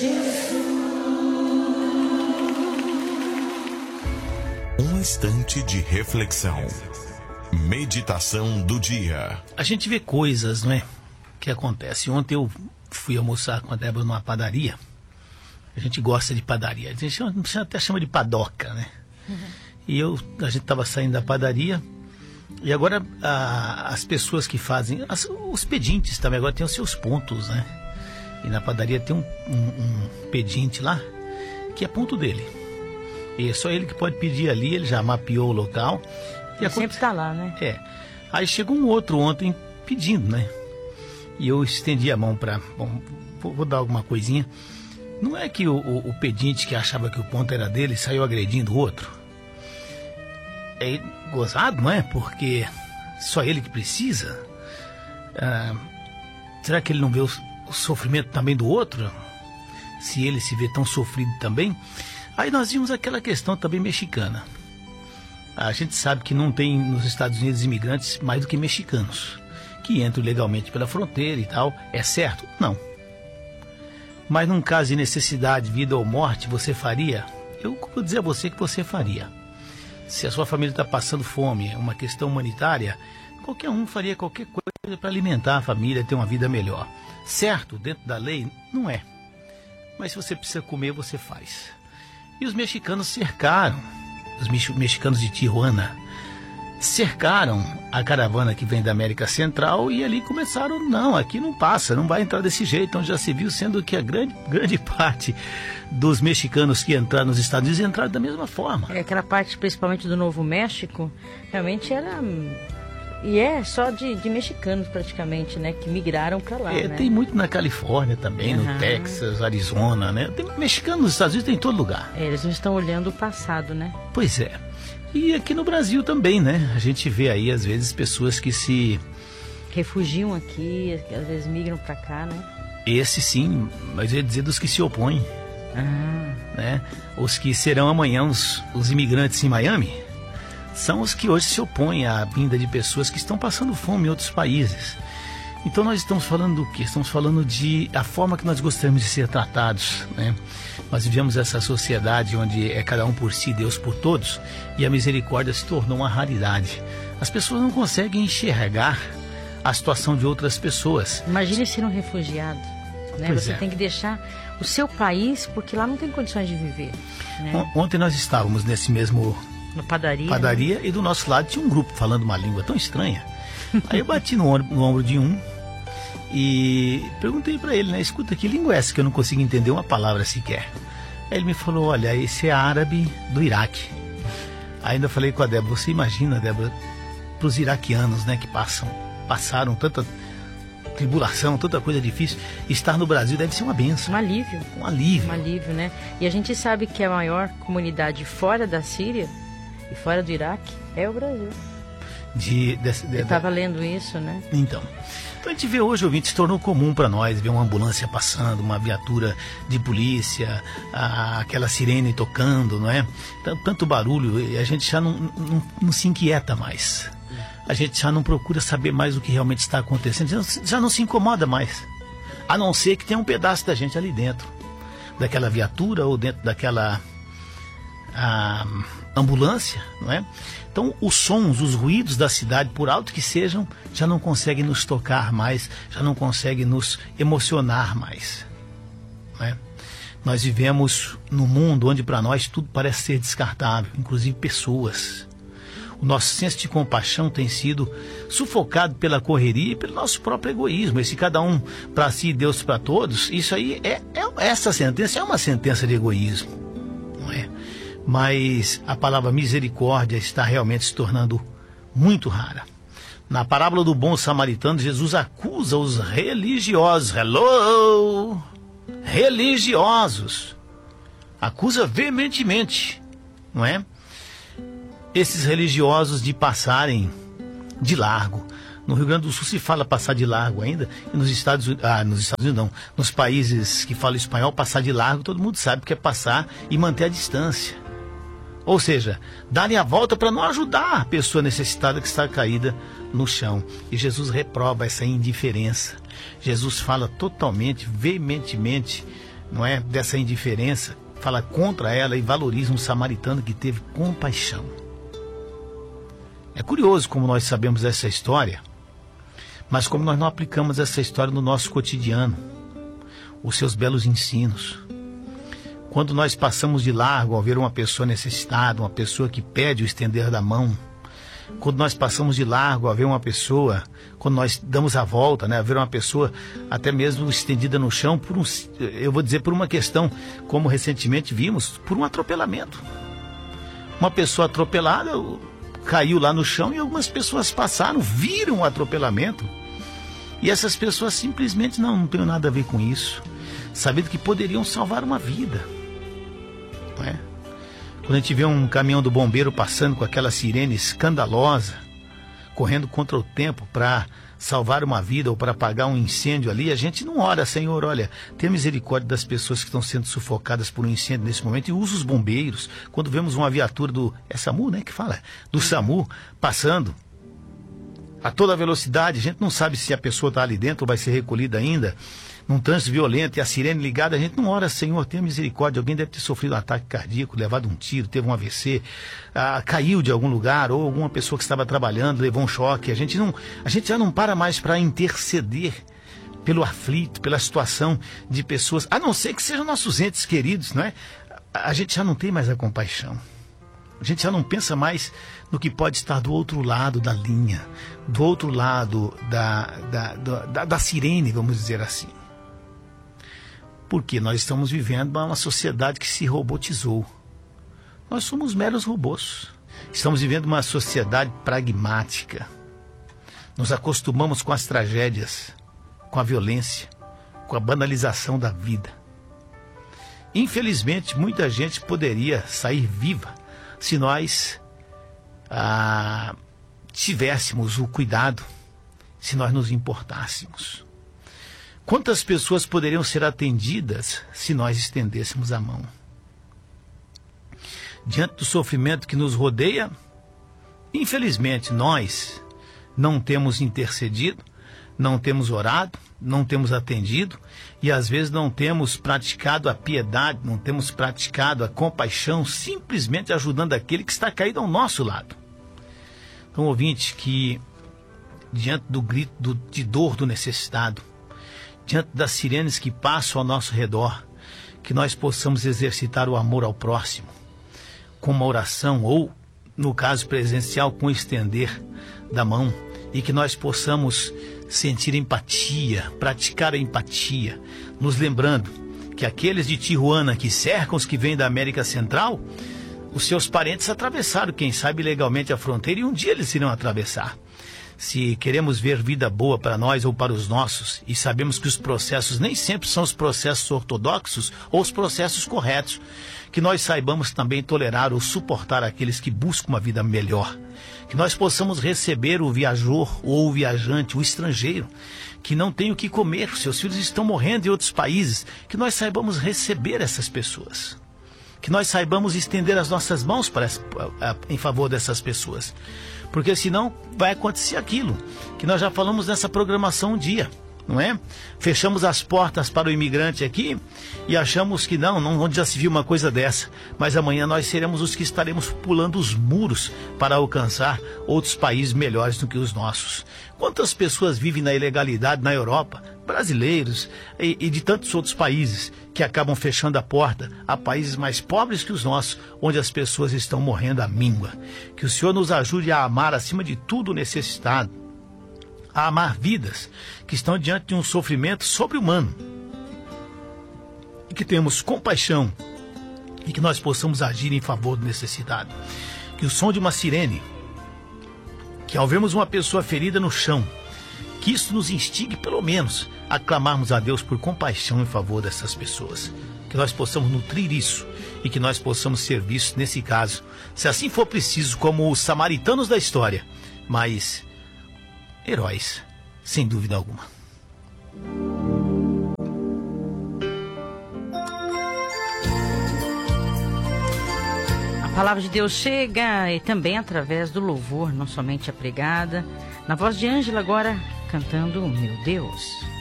Um instante de reflexão. Meditação do dia. A gente vê coisas, não é? Que acontece. Ontem eu fui almoçar com a Débora numa padaria. A gente gosta de padaria. A gente até chama de padoca, né? E a gente estava saindo da padaria. E agora as pessoas que fazem... os pedintes também agora têm os seus pontos, né? E na padaria tem um pedinte lá, que é ponto dele. E é só ele que pode pedir ali, ele já mapeou o local. Ele sempre está lá, né? É. Aí chegou um outro ontem pedindo, né? E eu estendi a mão para... Vou dar alguma coisinha. Não é que o pedinte que achava que o ponto era dele saiu agredindo o outro. É gozado, não é? Porque só ele que precisa. Será que ele não vê o sofrimento também do outro? Se ele se vê tão sofrido também. Aí nós vimos aquela questão também mexicana. A gente sabe que não tem nos Estados Unidos imigrantes mais do que mexicanos, que entram legalmente pela fronteira e tal. É certo? Não. Mas num caso de necessidade, vida ou morte, você faria? Eu vou dizer a você que você faria. Se a sua família está passando fome, é uma questão humanitária, qualquer um faria qualquer coisa para alimentar a família, ter uma vida melhor. Certo? Dentro da lei? Não é. Mas se você precisa comer, você faz. E os mexicanos cercaram, os mexicanos de Tijuana, cercaram a caravana que vem da América Central e ali começaram, não, aqui não passa, não vai entrar desse jeito. Então já se viu, sendo que a grande parte dos mexicanos que entraram nos Estados Unidos entraram da mesma forma. Aquela parte principalmente do Novo México, realmente era... E é só de mexicanos praticamente, né? Que migraram para lá, né? Tem muito na Califórnia também, no Texas, Arizona, né? Tem mexicanos nos Estados Unidos, tem em todo lugar. Eles não estão olhando o passado, né? Pois é. E aqui no Brasil também, né? A gente vê aí, às vezes, pessoas que se... refugiam aqui, às vezes migram para cá, né? Esse sim, mas eu ia dizer dos que se opõem. Né? Os que serão amanhã os imigrantes em Miami... são os que hoje se opõem à vinda de pessoas que estão passando fome em outros países. Então nós estamos falando do quê? Estamos falando de a forma que nós gostaríamos de ser tratados, né? Nós vivemos essa sociedade onde é cada um por si, Deus por todos, e a misericórdia se tornou uma raridade. As pessoas não conseguem enxergar a situação de outras pessoas. Imagine ser um refugiado, né? Você tem que deixar o seu país, porque lá não tem condições de viver, né? Ontem nós estávamos nesse mesmo... no padaria, né? E do nosso lado tinha um grupo falando uma língua tão estranha. Aí eu bati no ombro de um e perguntei para ele, né? Escuta, que língua é essa que eu não consigo entender uma palavra sequer? Aí ele me falou, olha, esse é árabe do Iraque. Ainda falei com a Débora, você imagina, Débora, para os iraquianos, né, que passaram tanta tribulação, tanta coisa difícil, estar no Brasil deve ser uma bênção. Um alívio. Um alívio. Um alívio, né? E a gente sabe que a maior comunidade fora da Síria e fora do Iraque é o Brasil. Eu estava lendo isso, né? Então a gente vê hoje, ouvinte, se tornou comum para nós ver uma ambulância passando, uma viatura de polícia, aquela sirene tocando, não é? Tanto barulho, e a gente já não se inquieta mais. A gente já não procura saber mais o que realmente está acontecendo, já não se incomoda mais. A não ser que tenha um pedaço da gente ali dentro, daquela viatura ou dentro daquela ambulância, não é? Então os sons, os ruídos da cidade, por alto que sejam, já não conseguem nos tocar mais, já não conseguem nos emocionar mais, não é? Nós vivemos num mundo onde para nós tudo parece ser descartável, inclusive pessoas. O nosso senso de compaixão tem sido sufocado pela correria e pelo nosso próprio egoísmo. Esse cada um para si e Deus para todos, isso aí essa sentença é uma sentença de egoísmo, não é? Mas a palavra misericórdia está realmente se tornando muito rara. Na parábola do bom samaritano, Jesus acusa os religiosos. Religiosos. Acusa veementemente, não é? Esses religiosos de passarem de largo. No Rio Grande do Sul se fala passar de largo ainda, e nos Estados Unidos não, nos países que falam espanhol, passar de largo, todo mundo sabe que é passar e manter a distância. Ou seja, darem a volta para não ajudar a pessoa necessitada que está caída no chão. E Jesus reprova essa indiferença. Jesus fala totalmente, veementemente, não é, dessa indiferença, fala contra ela e valoriza um samaritano que teve compaixão. É curioso como nós sabemos essa história, mas como nós não aplicamos essa história no nosso cotidiano, os seus belos ensinos. Quando nós passamos de largo ao ver uma pessoa necessitada, uma pessoa que pede o estender da mão, quando nós passamos de largo a ver uma pessoa, quando nós damos a volta, né, a ver uma pessoa até mesmo estendida no chão, eu vou dizer por uma questão, como recentemente vimos, por um atropelamento. Uma pessoa atropelada caiu lá no chão e algumas pessoas passaram, viram o atropelamento. E essas pessoas simplesmente não tem nada a ver com isso, sabendo que poderiam salvar uma vida. Não é? Quando a gente vê um caminhão do bombeiro passando com aquela sirene escandalosa, correndo contra o tempo para salvar uma vida ou para apagar um incêndio ali, a gente não ora, Senhor, olha, tenha misericórdia das pessoas que estão sendo sufocadas por um incêndio nesse momento, e usa os bombeiros. Quando vemos uma viatura do SAMU, né, que fala? Do SAMU passando a toda velocidade, a gente não sabe se a pessoa está ali dentro ou vai ser recolhida ainda, num trânsito violento e a sirene ligada, a gente não ora, Senhor, tenha misericórdia, alguém deve ter sofrido um ataque cardíaco, levado um tiro, teve um AVC, caiu de algum lugar, ou alguma pessoa que estava trabalhando levou um choque. A gente já não para mais para interceder pelo aflito, pela situação de pessoas, a não ser que sejam nossos entes queridos, não é? A gente já não tem mais a compaixão. A gente já não pensa mais no que pode estar do outro lado da linha, do outro lado da sirene, vamos dizer assim. Porque nós estamos vivendo uma sociedade que se robotizou. Nós somos meros robôs. Estamos vivendo uma sociedade pragmática. Nos acostumamos com as tragédias, com a violência, com a banalização da vida. Infelizmente, muita gente poderia sair viva se nós tivéssemos o cuidado, se nós nos importássemos. Quantas pessoas poderiam ser atendidas se nós estendêssemos a mão? Diante do sofrimento que nos rodeia, infelizmente nós não temos intercedido, não temos orado, não temos atendido e às vezes não temos praticado a piedade, não temos praticado a compaixão, simplesmente ajudando aquele que está caído ao nosso lado. Então, ouvinte, que diante do grito de dor do necessitado, diante das sirenes que passam ao nosso redor, que nós possamos exercitar o amor ao próximo, com uma oração ou, no caso presencial, com o estender da mão, e que nós possamos sentir empatia, praticar a empatia, nos lembrando que aqueles de Tijuana que cercam os que vêm da América Central, os seus parentes atravessaram, quem sabe legalmente, a fronteira, e um dia eles irão atravessar. Se queremos ver vida boa para nós ou para os nossos, e sabemos que os processos nem sempre são os processos ortodoxos ou os processos corretos, que nós saibamos também tolerar ou suportar aqueles que buscam uma vida melhor. Que nós possamos receber o viajor ou o viajante, o estrangeiro, que não tem o que comer, seus filhos estão morrendo em outros países, que nós saibamos receber essas pessoas. Que nós saibamos estender as nossas mãos em favor dessas pessoas. Porque senão vai acontecer aquilo que nós já falamos nessa programação um dia, não é? Fechamos as portas para o imigrante aqui e achamos que não já se viu uma coisa dessa. Mas amanhã nós seremos os que estaremos pulando os muros para alcançar outros países melhores do que os nossos. Quantas pessoas vivem na ilegalidade na Europa, brasileiros e de tantos outros países, que acabam fechando a porta a países mais pobres que os nossos, onde as pessoas estão morrendo à míngua. Que o Senhor nos ajude a amar acima de tudo o necessitado, a amar vidas que estão diante de um sofrimento sobre-humano, e que tenhamos compaixão e que nós possamos agir em favor do necessitado. Que o som de uma sirene, que ao vermos uma pessoa ferida no chão, que isso nos instigue pelo menos a clamarmos a Deus por compaixão em favor dessas pessoas. Que nós possamos nutrir isso e que nós possamos ser vistos nesse caso, se assim for preciso, como os samaritanos da história, mas heróis, sem dúvida alguma. A palavra de Deus chega e também através do louvor, não somente a pregada, na voz de Ângela agora cantando Meu Deus.